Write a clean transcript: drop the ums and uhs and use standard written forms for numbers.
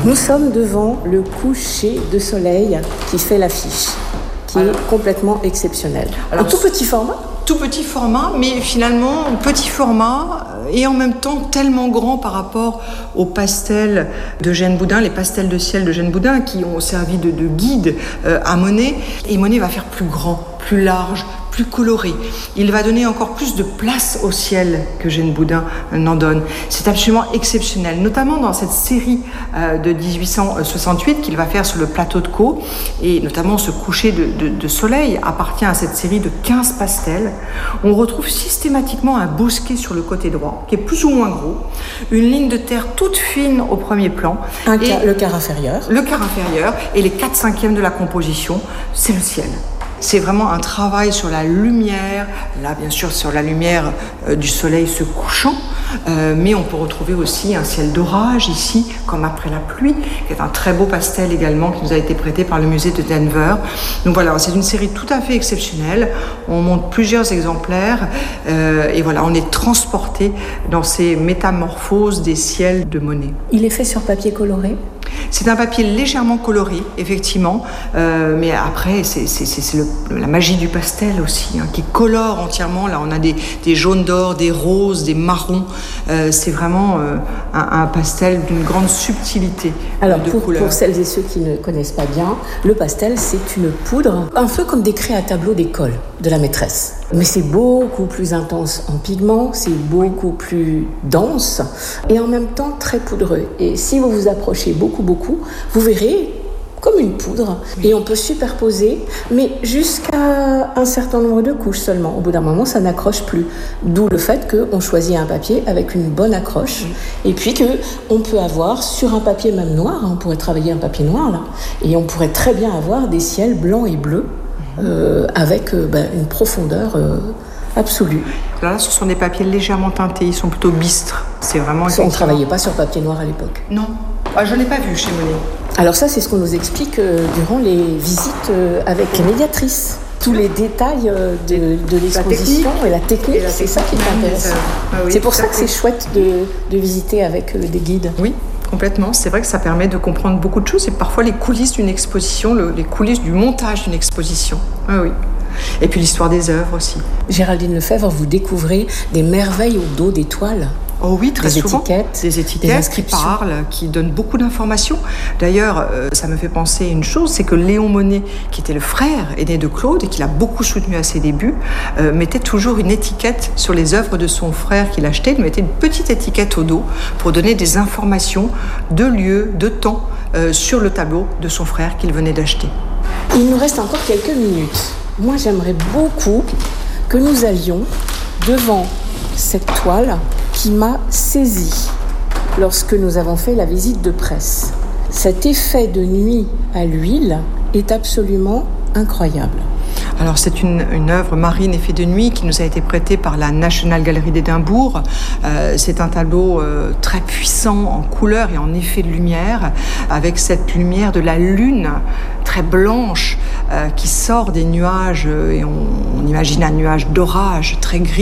Nous sommes devant le coucher de soleil qui fait l'affiche, qui est complètement exceptionnel. Un tout petit format ? Tout petit format, mais finalement petit format et en même temps tellement grand par rapport aux pastels d'Eugène Boudin, les pastels de ciel d'Eugène Boudin qui ont servi de guide à Monet. Et Monet va faire plus grand, plus large, plus coloré. Il va donner encore plus de place au ciel qu'Eugène Boudin n'en donne. C'est absolument exceptionnel, notamment dans cette série de 1868 qu'il va faire sur le plateau de Caux, et notamment ce coucher de soleil appartient à cette série de 15 pastels. On retrouve systématiquement un bosquet sur le côté droit, qui est plus ou moins gros, une ligne de terre toute fine au premier plan. Le quart inférieur. Le quart inférieur, et les 4/5 de la composition, c'est le ciel. C'est vraiment un travail sur la lumière, là bien sûr sur la lumière du soleil se couchant, mais on peut retrouver aussi un ciel d'orage ici, comme après la pluie, qui est un très beau pastel également qui nous a été prêté par le musée de Denver. Donc voilà, c'est une série tout à fait exceptionnelle. On montre plusieurs exemplaires et voilà, on est transporté dans ces métamorphoses des ciels de Monet. Il est fait sur papier coloré ? C'est un papier légèrement coloré, effectivement, mais après, c'est la magie du pastel aussi, qui colore entièrement. Là, on a des jaunes d'or, des roses, des marrons. C'est vraiment un pastel d'une grande subtilité. Alors, pour celles et ceux qui ne connaissent pas bien, le pastel, c'est une poudre, un peu comme des craies à tableau d'école de la maîtresse. Mais c'est beaucoup plus intense en pigments, c'est beaucoup plus dense et en même temps très poudreux. Et si vous vous approchez beaucoup, vous verrez comme une poudre. Oui. Et on peut superposer, mais jusqu'à un certain nombre de couches seulement. Au bout d'un moment, ça n'accroche plus. D'où le fait qu'on choisit un papier avec une bonne accroche. Oui. Et puis qu'on peut avoir sur un papier même noir, on pourrait travailler un papier noir là, et on pourrait très bien avoir des ciels blancs et bleus avec une profondeur absolue. Là, ce sont des papiers légèrement teintés, ils sont plutôt bistres. C'est vraiment. On ne travaillait pas sur papier noir à l'époque. Non, je ne l'ai pas vu chez Monet. Alors ça, c'est ce qu'on nous explique durant les visites avec les médiatrices. Tous les détails de l'exposition et la technique, c'est ça qui est intéressant. C'est pour ça que c'est chouette de visiter avec des guides. Oui. Complètement, c'est vrai que ça permet de comprendre beaucoup de choses et parfois les coulisses d'une exposition, les coulisses du montage d'une exposition. Oui. Et puis l'histoire des œuvres aussi. Géraldine Lefebvre, vous découvrez des merveilles au dos des toiles. Oh oui, très souvent. Des étiquettes qui parlent, qui donnent beaucoup d'informations. D'ailleurs, ça me fait penser à une chose, c'est que Léon Monet, qui était le frère aîné de Claude et qui l'a beaucoup soutenu à ses débuts, mettait toujours une étiquette sur les œuvres de son frère qu'il achetait. Il mettait une petite étiquette au dos pour donner des informations de lieu, de temps sur le tableau de son frère qu'il venait d'acheter. Il nous reste encore quelques minutes. Moi, j'aimerais beaucoup que nous allions devant cette toile qui m'a saisie lorsque nous avons fait la visite de presse. Cet effet de nuit à l'huile est absolument incroyable. Alors c'est une œuvre marine effet de nuit qui nous a été prêtée par la National Gallery d'Édimbourg. C'est un tableau très puissant en couleur et en effet de lumière, avec cette lumière de la lune très blanche qui sort des nuages et on imagine un nuage d'orage très gris.